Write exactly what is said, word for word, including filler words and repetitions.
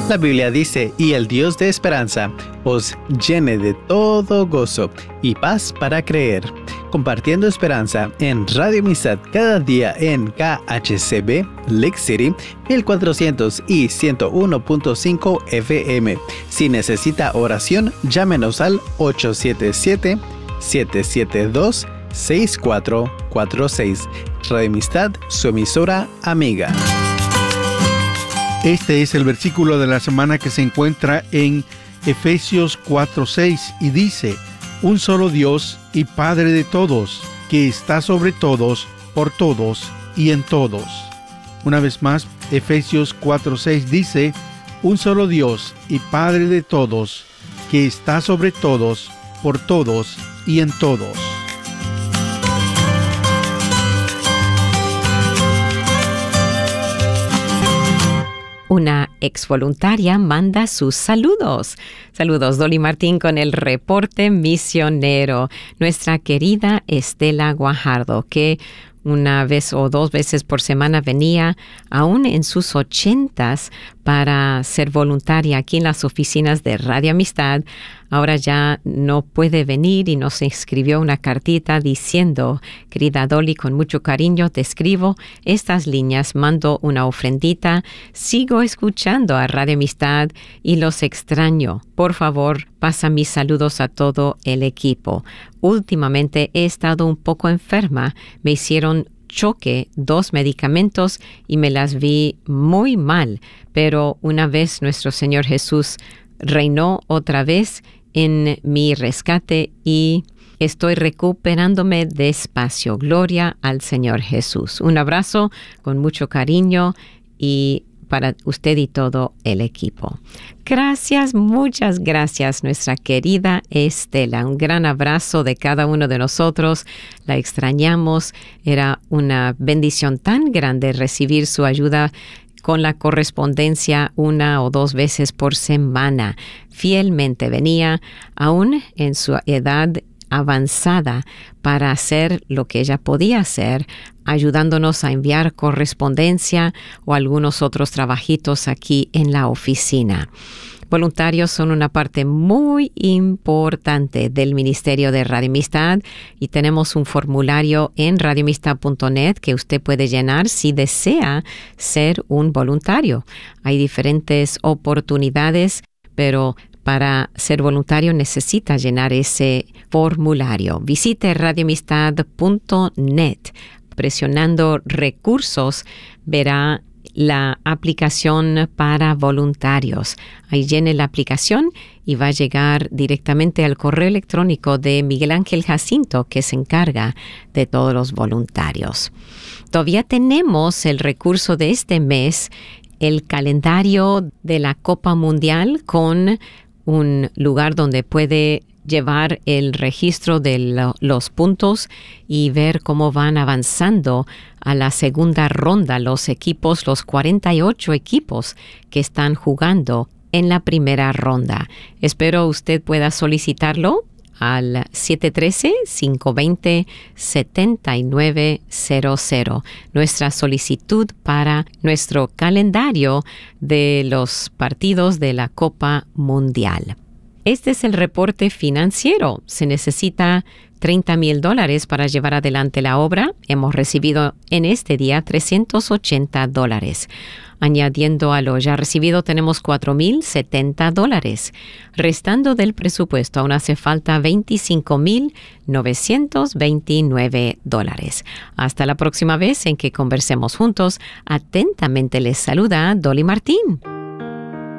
La Biblia dice, y el Dios de esperanza os llene de todo gozo y paz para creer. Compartiendo esperanza en Radio Amistad cada día en K H C B, Lake City, mil cuatrocientos y ciento uno punto cinco F M. Si necesita oración, llámenos al ocho siete siete, siete siete dos, seis cuatro cuatro seis. Radio Amistad, su emisora amiga. Este es el versículo de la semana que se encuentra en Efesios cuatro seis y dice: un solo Dios y Padre de todos, que está sobre todos, por todos y en todos. Una vez más, Efesios cuatro seis dice: un solo Dios y Padre de todos, que está sobre todos, por todos y en todos. Una exvoluntaria manda sus saludos. Saludos, Dolly Martín con el reporte misionero. Nuestra querida Estela Guajardo, que una vez o dos veces por semana venía, aún en sus ochentas, para ser voluntaria aquí en las oficinas de Radio Amistad. Ahora ya no puede venir y nos escribió una cartita diciendo: querida Dolly, con mucho cariño te escribo estas líneas, mando una ofrendita, sigo escuchando a Radio Amistad y los extraño. Por favor, pasa mis saludos a todo el equipo. Últimamente he estado un poco enferma, me hicieron choque dos medicamentos y me las vi muy mal, pero una vez nuestro Señor Jesús reinó otra vez en mi rescate y estoy recuperándome despacio. Gloria al Señor Jesús. Un abrazo con mucho cariño y para usted y todo el equipo. Gracias, muchas gracias, nuestra querida Estela. Un gran abrazo de cada uno de nosotros. La extrañamos. Era una bendición tan grande recibir su ayuda con la correspondencia una o dos veces por semana. Fielmente venía, aún en su edad avanzada, para hacer lo que ella podía hacer, ayudándonos a enviar correspondencia o algunos otros trabajitos aquí en la oficina. Voluntarios son una parte muy importante del Ministerio de Radio Amistad y tenemos un formulario en radio amistad punto net que usted puede llenar si desea ser un voluntario. Hay diferentes oportunidades, pero para ser voluntario necesita llenar ese formulario. Visite radio amistad punto net. Presionando recursos, verá la aplicación para voluntarios. Ahí llene la aplicación y va a llegar directamente al correo electrónico de Miguel Ángel Jacinto, que se encarga de todos los voluntarios. Todavía tenemos el recurso de este mes, el calendario de la Copa Mundial, con un lugar donde puede llevar el registro de lo, los puntos y ver cómo van avanzando a la segunda ronda los equipos, los cuarenta y ocho equipos que están jugando en la primera ronda. Espero usted pueda solicitarlo al siete uno tres, cinco dos cero, siete nueve cero cero. Nuestra solicitud para nuestro calendario de los partidos de la Copa Mundial. Este es el reporte financiero. Se necesita treinta mil dólares para llevar adelante la obra. Hemos recibido en este día trescientos ochenta dólares. Añadiendo a lo ya recibido, tenemos cuatro mil setenta dólares. Restando del presupuesto, aún hace falta veinticinco mil novecientos veintinueve dólares. Hasta la próxima vez en que conversemos juntos. Atentamente les saluda Dolly Martín.